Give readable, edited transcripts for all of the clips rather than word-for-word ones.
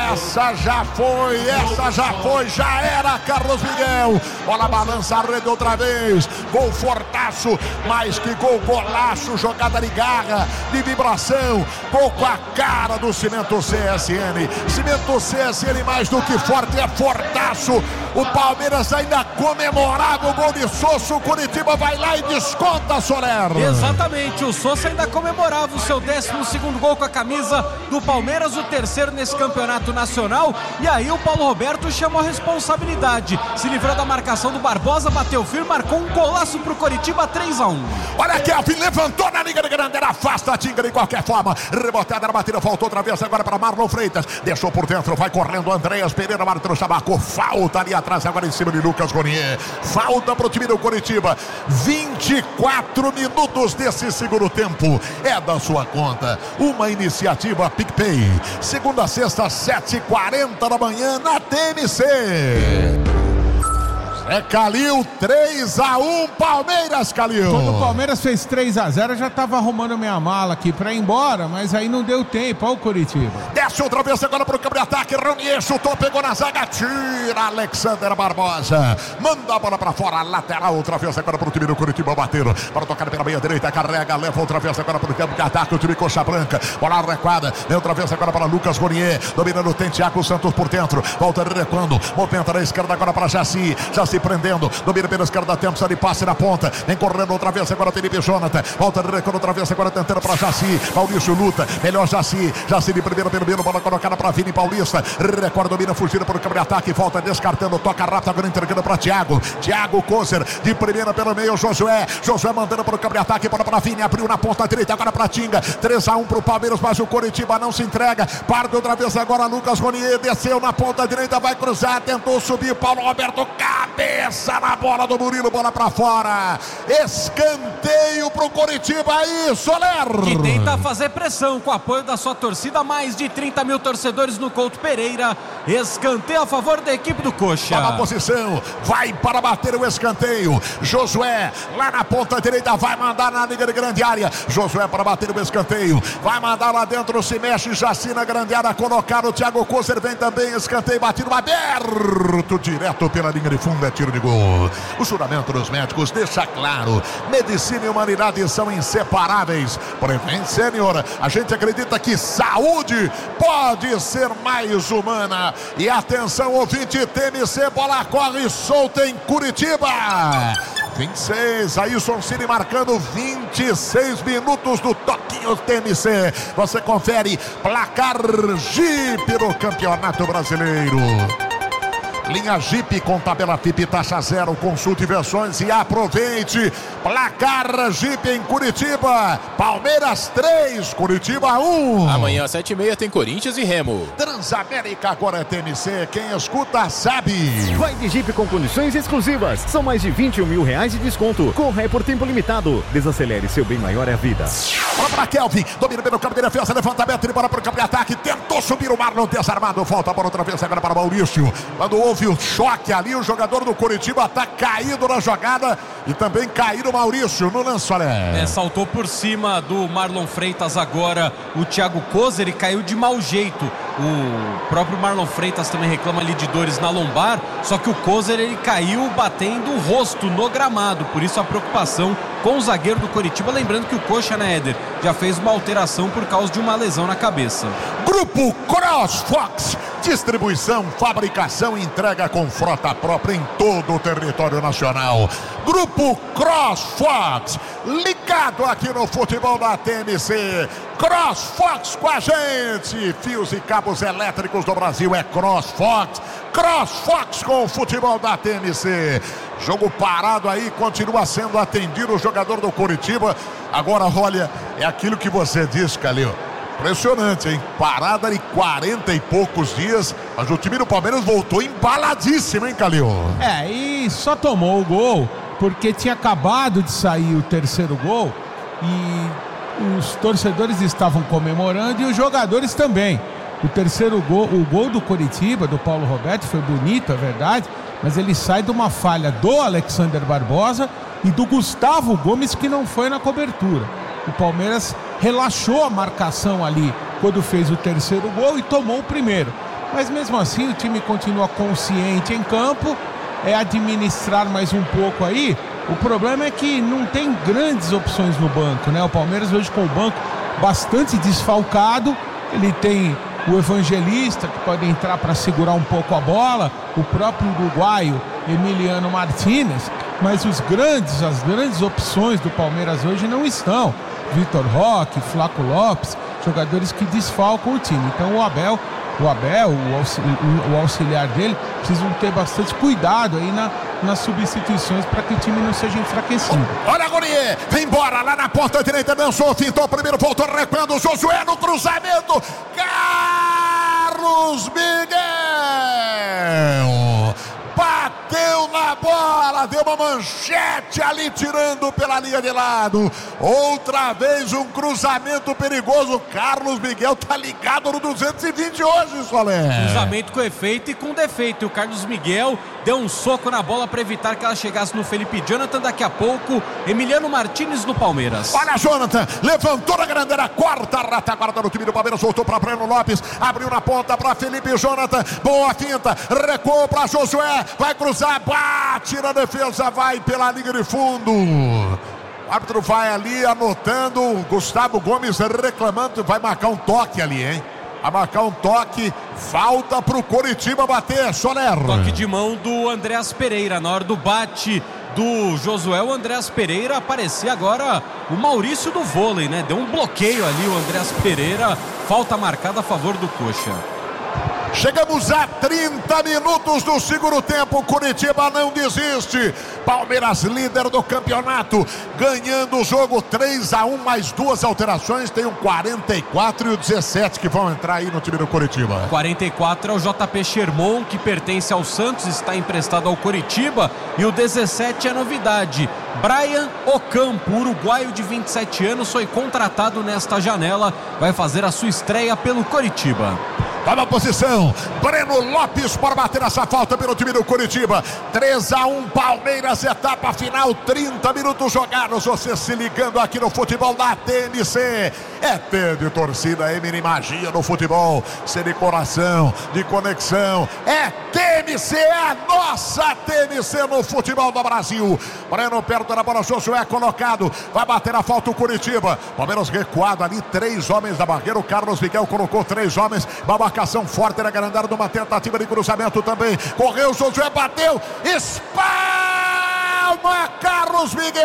Essa já foi, já era, Carlos Miguel. Bola balança a rede outra vez. Gol fortaço, mais que gol, golaço, jogada de garra, de vibração. Gol com a cara do Cimento CSN. Cimento CSN mais do que forte, é fortaço. O Palmeiras ainda comemorava o gol de Sosso. O Curitiba vai lá e desconta, Soler. Exatamente, o Sosso ainda comemorava o seu 12º gol com a camisa do Palmeiras, o terceiro nesse campeonato nacional. E aí o Paulo Roberto chamou a responsabilidade, se livrou da marcação do Barbosa, bateu firme, marcou um golaço pro Curitiba, 3-1. Olha, Kelvin levantou na linha de grande, afasta a Tinga de qualquer forma, rebotada na batida, faltou outra vez agora para Marlon Freitas, deixou por dentro, vai correndo Andréas Pereira, Martelo Chabacô, falta ali atrás agora em cima de Lucas Gonier, falta pro time do Curitiba. 24 minutos desse segundo tempo, é da sua conta, uma iniciativa PicPay, segunda a sexta, 7h40 da manhã na TMC. É Calil, 3-1, Palmeiras, Calil. Quando o Palmeiras fez 3-0, eu já tava arrumando minha mala aqui pra ir embora, mas aí não deu tempo. Olha o Curitiba. Desce outra vez agora pro campo de ataque, Ronier chutou, pegou na zaga, tira Alexander Barbosa, manda a bola pra fora, lateral outra vez agora pro time do Curitiba, bateram, para tocar pela meia direita, carrega, leva outra vez agora pro campo de ataque, o time Coxa Branca, bola recuada, vem outra vez agora para Lucas Gonier, dominando, tem Thiago Santos por dentro, volta recuando, movimenta na esquerda agora para Jaci prendendo, domina pela esquerda, tempo, sai de passe na ponta, vem correndo outra vez agora Felipe Jonathan, volta de recuo outra vez agora tentando para Jaci, Maurício luta, melhor Jaci de primeiro pelo meio, bola colocada para Vini Paulista, recorda, domina, fugindo por campo de ataque, volta descartando, toca rápido agora entregando para Thiago Kozer, de primeira pelo meio, Josué mandando para o campo de ataque, bola para Vini, abriu na ponta direita agora para Tinga, 3-1 pro Palmeiras, mas o Curitiba não se entrega, parte outra vez agora Lucas Gonier, desceu na ponta direita, vai cruzar, tentou subir, Paulo Roberto, cabeça na bola do Murilo, bola pra fora, escanteio pro Curitiba aí, Soler, que tenta fazer pressão com o apoio da sua torcida, mais de 30 mil torcedores no Couto Pereira, escanteio a favor da equipe do Coxa. Tá na posição, vai para bater o escanteio, Josué lá na ponta direita, vai mandar na liga de grande área, Josué para bater o escanteio, vai mandar lá dentro, se mexe, Jaci na grande área, colocar o Thiago Kozer, vem também, escanteio batido aberto, direto pela linha de fundo, é tiro de gol. O juramento dos médicos deixa claro, medicina e humanidade são inseparáveis. Prevent Senior, a gente acredita que saúde pode ser mais humana. E atenção, ouvinte, TMC, bola corre solta em Curitiba. 26, Ailson Cine marcando 26 minutos do toquinho TMC. Você confere placar Jeep no Campeonato Brasileiro. Linha Jeep com tabela FIP, taxa zero, consulte versões e aproveite. Placar Jeep em Curitiba, Palmeiras 3, Curitiba 1. Amanhã às 7h30 tem Corinthians e Remo. Transamérica agora é TMC, quem escuta sabe. Vai de Jeep com condições exclusivas, são mais de R$21 mil de desconto. Corra por tempo limitado, desacelere, seu bem maior é a vida. Bola para Kelvin, domina pelo campo de defesa, levantamento e bola para o campo de ataque, tentou subir o Marlon, desarmado, volta a bola outra vez agora para Maurício. Quando houve o choque ali, o jogador do Curitiba está caído na jogada e também caído o Maurício no lance, saltou por cima do Marlon Freitas agora o Thiago Kozer e caiu de mau jeito. O próprio Marlon Freitas também reclama ali de dores na lombar, só que o Kozer ele caiu batendo o rosto no gramado, por isso a preocupação com o zagueiro do Curitiba, lembrando que o Coxa, né, Éder, já fez uma alteração por causa de uma lesão na cabeça. Grupo CrossFox, distribuição, fabricação e entrega com frota própria em todo o território nacional. Grupo CrossFox, ligado aqui no futebol da TMC. CrossFox com a gente, fios e cabos elétricos do Brasil é CrossFox. CrossFox com o futebol da TMC. Jogo parado aí, continua sendo atendido o jogador do Curitiba. Agora, olha, é aquilo que você disse, Calil. Impressionante, hein? Parada de 40 e poucos dias, mas o time do Palmeiras voltou embaladíssimo, hein, Calil? E só tomou o gol porque tinha acabado de sair o terceiro gol e os torcedores estavam comemorando e os jogadores também. O terceiro gol, o gol do Curitiba, do Paulo Roberto, foi bonito, é verdade, mas ele sai de uma falha do Alexander Barbosa e do Gustavo Gomes, que não foi na cobertura. O Palmeiras relaxou a marcação ali quando fez o terceiro gol e tomou o primeiro. mas mesmo assim o time continua consciente em campo, é administrar mais um pouco aí. O problema é que não tem grandes opções no banco, né? O Palmeiras hoje com o banco bastante desfalcado, ele tem o Evangelista que pode entrar para segurar um pouco a bola, o próprio uruguaio Emiliano Martínez, mas as grandes opções do Palmeiras hoje não estão. Vitor Roque, Flaco Lopes, jogadores que desfalcam o time. Então o Abel, o auxiliar dele, precisam ter bastante cuidado aí nas substituições para que o time não seja enfraquecido. Olha a Gurier, vem embora lá na porta direita, dançou, fintou primeiro, voltou, recuando, Josué no cruzamento, Carlos Miguel bateu na bola, deu uma manchete ali, tirando pela linha de lado. Outra vez um cruzamento perigoso. Carlos Miguel tá ligado no 220 hoje, Soler. Cruzamento com efeito e com defeito. E o Carlos Miguel deu um soco na bola para evitar que ela chegasse no Felipe Jonathan. Daqui a pouco, Emiliano Martínez no Palmeiras. Olha, Jonathan, levantou na grandeira, corta a retaguarda no time do Palmeiras, voltou para Breno Lopes, abriu na ponta para Felipe Jonathan, boa finta, recuou para Josué, vai cruzar, bate na defesa, vai pela linha de fundo. O árbitro vai ali anotando, Gustavo Gomes reclamando, vai marcar um toque ali, hein? A marcar um toque, falta pro Coritiba bater, Soler. Toque de mão do Andreas Pereira, na hora do bate do Josué, o Andreas Pereira aparecia agora o Maurício do vôlei, né? Deu um bloqueio ali o Andreas Pereira, falta marcada a favor do Coxa. Chegamos a 30 minutos do segundo tempo. Coritiba não desiste. Palmeiras líder do campeonato, ganhando o jogo 3-1, mais duas alterações. Tem um 44 e o 17 que vão entrar aí no time do Coritiba. 44 é o JP Sherman, que pertence ao Santos, está emprestado ao Coritiba. E o 17 é novidade. Brian Ocampo, uruguaio de 27 anos, foi contratado nesta janela. Vai fazer a sua estreia pelo Coritiba. Vai na posição, Breno Lopes para bater essa falta pelo time do Coritiba. 3-1, Palmeiras, etapa final, 30 minutos jogados. Você se ligando aqui no futebol da TMC. É T de torcida, M de magia no futebol, C de coração, de conexão. É TMC, é a nossa TMC no futebol do Brasil. Breno perto da bola, Josué colocado, vai bater a falta o Coritiba. Palmeiras recuado ali, 3 homens da barreira. O Carlos Miguel colocou 3 homens, marcação forte na grandada de uma tentativa de cruzamento também. Correu, Josué bateu, espalma Carlos Miguel.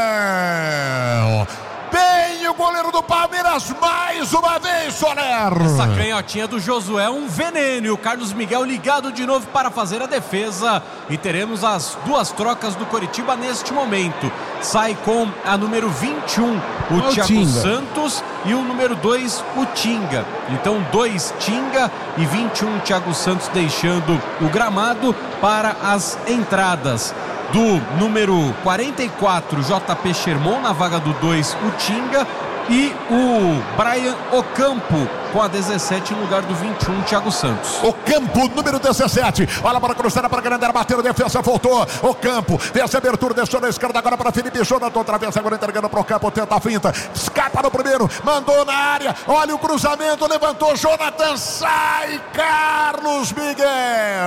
Bem, o goleiro do Palmeiras mais uma vez, Soler. Essa canhotinha do Josué é um veneno. E o Carlos Miguel ligado de novo para fazer a defesa. E teremos as duas trocas do Coritiba neste momento. Sai com a número 21, o Thiago Santos, e o número 2, o Tinga. Então 2 Tinga e 21 Thiago Santos deixando o gramado para as entradas do número 44, JP Sherman, na vaga do 2, o Tinga, e o Brian Ocampo com a 17 no lugar do 21, Thiago Santos. Ocampo, número 17, olha para a cruzada para a grande área, bateu, defesa, voltou, Ocampo, fez a abertura, deixou na esquerda agora para Felipe Jonathan, outra vez agora entregando para o campo, tenta a finta, escapa no primeiro, mandou na área, olha o cruzamento, levantou, Jonathan, sai Carlos Miguel.